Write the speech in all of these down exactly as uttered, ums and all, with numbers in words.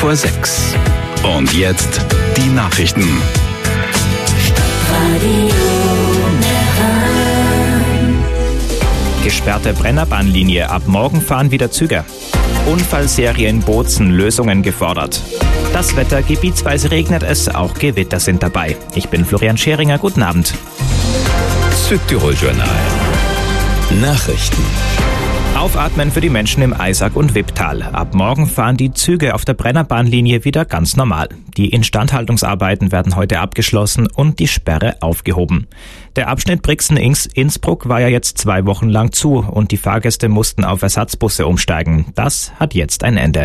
Vor sechs. Und jetzt die Nachrichten. Gesperrte Brennerbahnlinie, ab morgen fahren wieder Züge. Unfallserie in Bozen, Lösungen gefordert. Das Wetter, gebietsweise regnet es, auch Gewitter sind dabei. Ich bin Florian Scheringer, guten Abend. Südtirol-Journal. Nachrichten. Aufatmen für die Menschen im Eisack und Wipptal. Ab morgen fahren die Züge auf der Brennerbahnlinie wieder ganz normal. Die Instandhaltungsarbeiten werden heute abgeschlossen und die Sperre aufgehoben. Der Abschnitt Brixen-Innsbruck war ja jetzt zwei Wochen lang zu und die Fahrgäste mussten auf Ersatzbusse umsteigen. Das hat jetzt ein Ende.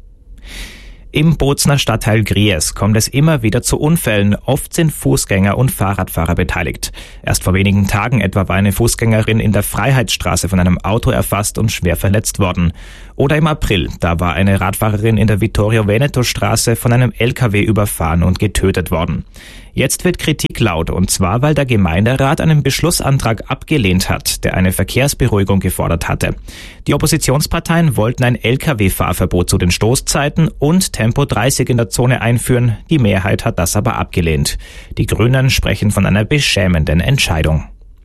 Im Bozener Stadtteil Gries kommt es immer wieder zu Unfällen. Oft sind Fußgänger und Fahrradfahrer beteiligt. Erst vor wenigen Tagen etwa war eine Fußgängerin in der Freiheitsstraße von einem Auto erfasst und schwer verletzt worden. Oder im April, da war eine Radfahrerin in der Vittorio-Veneto-Straße von einem L K W überfahren und getötet worden. Jetzt wird Kritik laut, und zwar, weil der Gemeinderat einen Beschlussantrag abgelehnt hat, der eine Verkehrsberuhigung gefordert hatte. Die Oppositionsparteien wollten ein L K W-Fahrverbot zu den Stoßzeiten und Tempo dreißig in der Zone einführen. Die Mehrheit hat das aber abgelehnt. Die Grünen sprechen von einer beschämenden Entscheidung.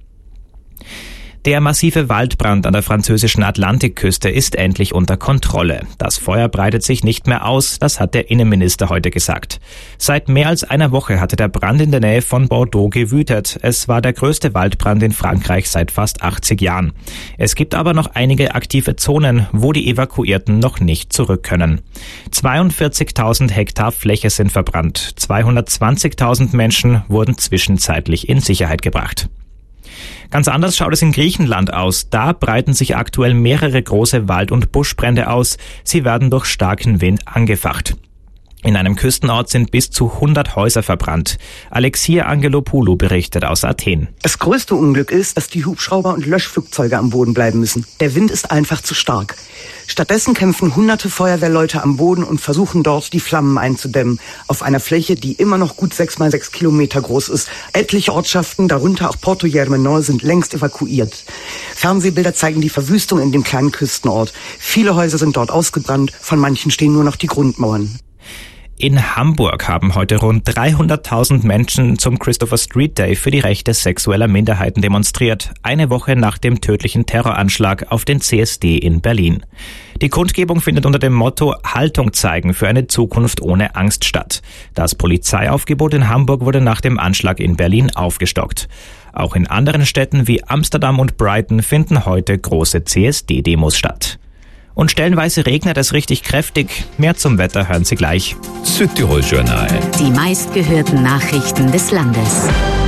Der massive Waldbrand an der französischen Atlantikküste ist endlich unter Kontrolle. Das Feuer breitet sich nicht mehr aus, das hat der Innenminister heute gesagt. Seit mehr als einer Woche hatte der Brand in der Nähe von Bordeaux gewütet. Es war der größte Waldbrand in Frankreich seit fast achtzig Jahren. Es gibt aber noch einige aktive Zonen, wo die Evakuierten noch nicht zurück können. zweiundvierzigtausend Hektar Fläche sind verbrannt. zweihundertzwanzigtausend Menschen wurden zwischenzeitlich in Sicherheit gebracht. Ganz anders schaut es in Griechenland aus. Da breiten sich aktuell mehrere große Wald- und Buschbrände aus. Sie werden durch starken Wind angefacht. In einem Küstenort sind bis zu hundert Häuser verbrannt. Alexia Angelopoulou berichtet aus Athen. Das größte Unglück ist, dass die Hubschrauber und Löschflugzeuge am Boden bleiben müssen. Der Wind ist einfach zu stark. Stattdessen kämpfen hunderte Feuerwehrleute am Boden und versuchen dort, die Flammen einzudämmen. Auf einer Fläche, die immer noch gut sechs mal sechs Kilometer groß ist. Etliche Ortschaften, darunter auch Porto Germenor, sind längst evakuiert. Fernsehbilder zeigen die Verwüstung in dem kleinen Küstenort. Viele Häuser sind dort ausgebrannt, von manchen stehen nur noch die Grundmauern. In Hamburg haben heute rund dreihunderttausend Menschen zum Christopher Street Day für die Rechte sexueller Minderheiten demonstriert, eine Woche nach dem tödlichen Terroranschlag auf den C S D in Berlin. Die Kundgebung findet unter dem Motto Haltung zeigen für eine Zukunft ohne Angst statt. Das Polizeiaufgebot in Hamburg wurde nach dem Anschlag in Berlin aufgestockt. Auch in anderen Städten wie Amsterdam und Brighton finden heute große C S D-Demos statt. Und stellenweise regnet es richtig kräftig. Mehr zum Wetter hören Sie gleich. Südtirol-Journal. Die meistgehörten Nachrichten des Landes.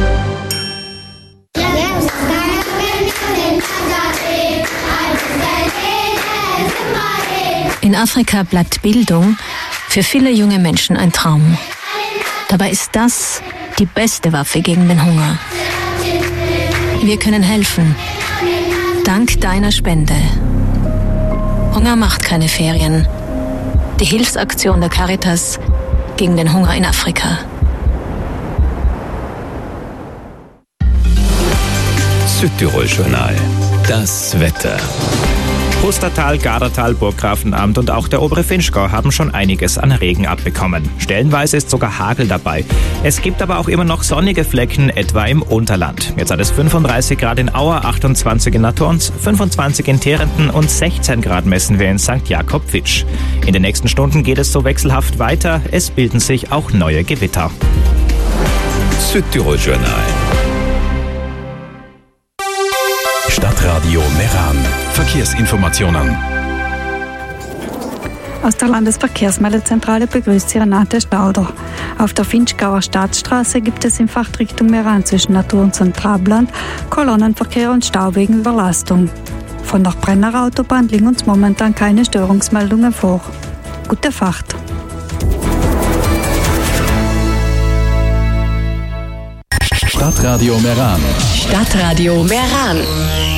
In Afrika bleibt Bildung für viele junge Menschen ein Traum. Dabei ist das die beste Waffe gegen den Hunger. Wir können helfen. Dank deiner Spende. Hunger macht keine Ferien. Die Hilfsaktion der Caritas gegen den Hunger in Afrika. Südtirol-Journal. Das Wetter. Pustertal, Gardertal, Burggrafenamt und auch der obere Finchgau haben schon einiges an Regen abbekommen. Stellenweise ist sogar Hagel dabei. Es gibt aber auch immer noch sonnige Flecken, etwa im Unterland. Jetzt hat es fünfunddreißig Grad in Auer, achtundzwanzig in Natorns, fünfundzwanzig in Terenten und sechzehn Grad messen wir in Sankt Jakob-Fitsch. In den nächsten Stunden geht es so wechselhaft weiter. Es bilden sich auch neue Gewitter. Südtirol-Journal. Stadtradio Meran. Verkehrsinformationen. Aus der Landesverkehrsmeldezentrale begrüßt Sie Renate Stauder. Auf der Finchgauer Staatsstraße gibt es in Fahrtrichtung Meran zwischen Naturns und Trabland Kolonnenverkehr und Stau wegen Überlastung. Von der Brenner Autobahn liegen uns momentan keine Störungsmeldungen vor. Gute Fahrt. Stadtradio Meran. Stadtradio Meran.